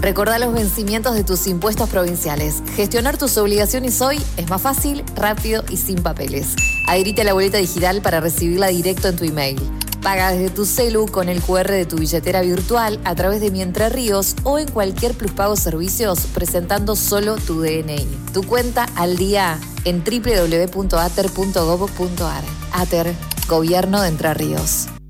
Recordá los vencimientos de tus impuestos provinciales. Gestionar tus obligaciones hoy es más fácil, rápido y sin papeles. Adherite a la boleta digital para recibirla directo en tu email. Paga desde tu celu con el QR de tu billetera virtual a través de Mi Entre Ríos o en cualquier Pluspago Servicios presentando solo tu DNI. Tu cuenta al día en www.ater.gov.ar. ATER, Gobierno de Entre Ríos.